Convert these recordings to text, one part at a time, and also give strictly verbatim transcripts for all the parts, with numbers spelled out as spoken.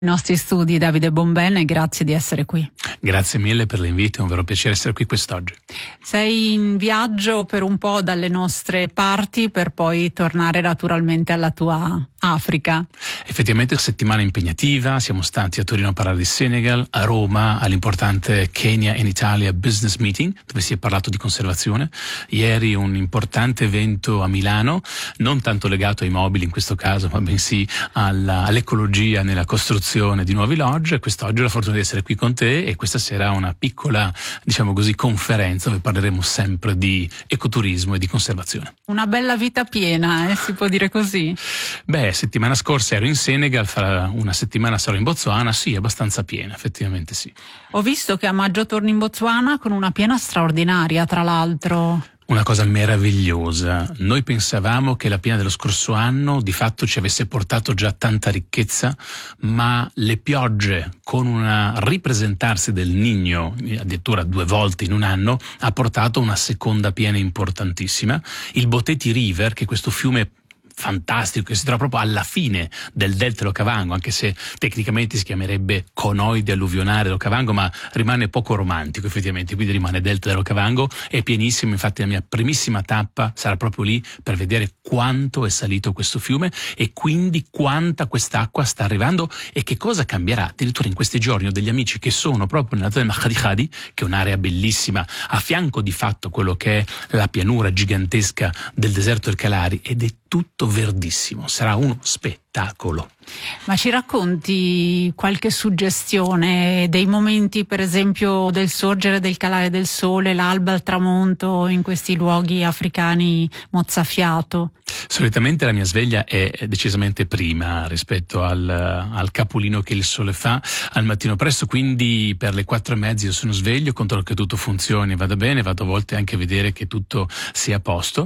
I nostri studi Davide Bombene, grazie di essere qui. Grazie mille per l'invito, è un vero piacere essere qui quest'oggi. Sei in viaggio per un po' dalle nostre parti per poi tornare naturalmente alla tua Africa. Effettivamente settimana impegnativa, siamo stati a Torino a parlare di Senegal, a Roma all'importante Kenya in Italia Business Meeting dove si è parlato di conservazione, ieri un importante evento a Milano, non tanto legato ai mobili in questo caso ma bensì alla, all'ecologia nella costruzione di nuovi lodge. Quest'oggi ho la fortuna di essere qui con te e questa sera una piccola, diciamo così, conferenza dove parleremo sempre di ecoturismo e di conservazione. Una bella vita piena, eh, si può dire così? Beh, settimana scorsa ero in Senegal, fra una settimana sarò in Botswana, sì, abbastanza piena, effettivamente sì. Ho visto che a maggio torni in Botswana con una piena straordinaria, tra l'altro. Una cosa meravigliosa. Noi pensavamo che la piena dello scorso anno di fatto ci avesse portato già tanta ricchezza, ma le piogge con un ripresentarsi del Niño, addirittura due volte in un anno, ha portato una seconda piena importantissima. Il Boteti River, che è questo fiume fantastico che si trova proprio alla fine del delta dell'Okavango, anche se tecnicamente si chiamerebbe conoide alluvionare dell'Okavango, ma rimane poco romantico effettivamente, quindi rimane delta dell'Okavango, è pienissimo. Infatti la mia primissima tappa sarà proprio lì per vedere quanto è salito questo fiume e quindi quanta quest'acqua sta arrivando e che cosa cambierà. Addirittura in questi giorni ho degli amici che sono proprio nella zona del Mahdi Khadi, che è un'area bellissima a fianco di fatto quello che è la pianura gigantesca del deserto del Kalahari, ed è tutto verdissimo, sarà uno spettacolo. Ma ci racconti qualche suggestione dei momenti, per esempio, del sorgere, del calare del sole, l'alba, il tramonto in questi luoghi africani mozzafiato? Solitamente la mia sveglia è decisamente prima rispetto al, al capolino che il sole fa al mattino presto, quindi per le quattro e mezza io sono sveglio, controllo che tutto funzioni, vada bene, vado a volte anche a vedere che tutto sia a posto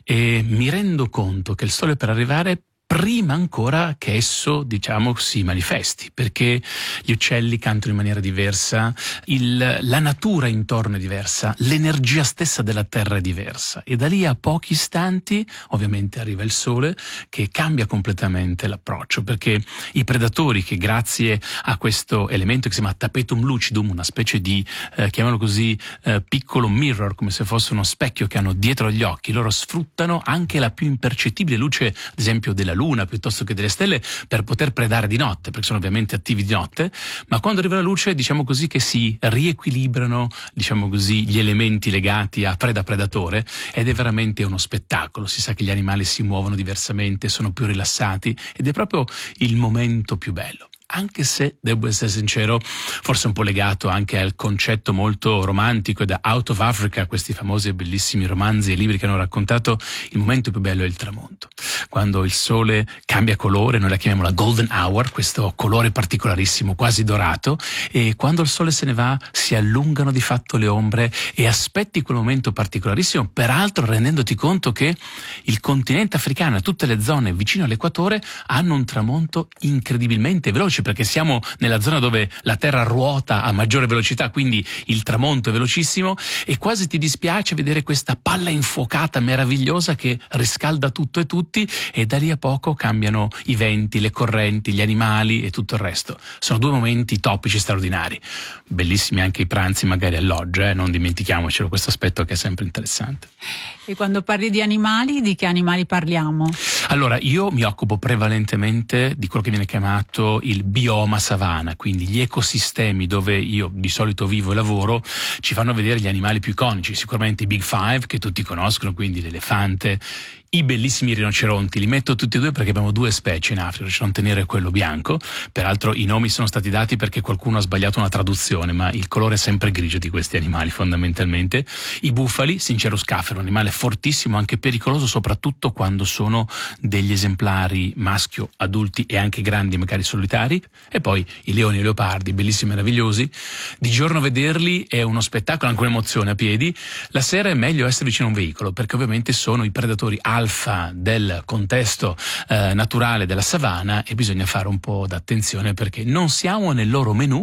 e mi rendo conto che il sole per arrivare prima ancora che esso, diciamo, si manifesti, perché gli uccelli cantano in maniera diversa, il, la natura intorno è diversa, l'energia stessa della terra è diversa e da lì a pochi istanti ovviamente arriva il sole che cambia completamente l'approccio, perché i predatori che grazie a questo elemento che si chiama tapetum lucidum, una specie di, eh, chiamiamolo così, eh, piccolo mirror, come se fosse uno specchio che hanno dietro agli occhi, loro sfruttano anche la più impercettibile luce, ad esempio della luna piuttosto che delle stelle, per poter predare di notte, perché sono ovviamente attivi di notte, ma quando arriva la luce, diciamo così, che si riequilibrano, diciamo così, gli elementi legati a preda-predatore, ed è veramente uno spettacolo. Si sa che gli animali si muovono diversamente, sono più rilassati ed è proprio il momento più bello. Anche se, devo essere sincero, forse un po' legato anche al concetto molto romantico da Out of Africa, questi famosi e bellissimi romanzi e libri che hanno raccontato, il momento più bello è il tramonto. Quando il sole cambia colore, noi la chiamiamo la golden hour, questo colore particolarissimo, quasi dorato, e quando il sole se ne va si allungano di fatto le ombre e aspetti quel momento particolarissimo, peraltro rendendoti conto che il continente africano e tutte le zone vicino all'equatore hanno un tramonto incredibilmente veloce, perché siamo nella zona dove la Terra ruota a maggiore velocità, quindi il tramonto è velocissimo e quasi ti dispiace vedere questa palla infuocata meravigliosa che riscalda tutto e tutti, e da lì a poco cambiano i venti, le correnti, gli animali e tutto il resto. Sono due momenti topici straordinari, bellissimi anche i pranzi magari al lodge, eh? Non dimentichiamocelo, questo aspetto che è sempre interessante. E quando parli di animali, di che animali parliamo? Allora, io mi occupo prevalentemente di quello che viene chiamato il bioma savana, quindi gli ecosistemi dove io di solito vivo e lavoro ci fanno vedere gli animali più iconici, sicuramente i Big Five che tutti conoscono, quindi l'elefante, i bellissimi rinoceronti. Li metto tutti e due perché abbiamo due specie in Africa, il rinoceronte nero e quello bianco. Peraltro i nomi sono stati dati perché qualcuno ha sbagliato una traduzione, ma il colore è sempre grigio di questi animali fondamentalmente. I bufali, Sincerus cafer, un animale fortissimo, anche pericoloso soprattutto quando sono degli esemplari maschio, adulti e anche grandi, magari solitari. E poi i leoni e i leopardi, bellissimi e meravigliosi. Di giorno vederli è uno spettacolo, anche un'emozione a piedi. La sera è meglio essere vicino a un veicolo perché ovviamente sono i predatori alfa del contesto eh, naturale della savana e bisogna fare un po' d'attenzione perché non siamo nel loro menù,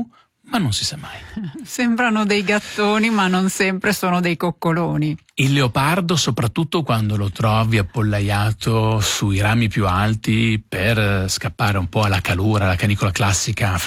ma non si sa mai. Sembrano dei gattoni, ma non sempre sono dei coccoloni. Il leopardo, soprattutto quando lo trovi appollaiato sui rami più alti per scappare un po' alla calura, alla canicola classica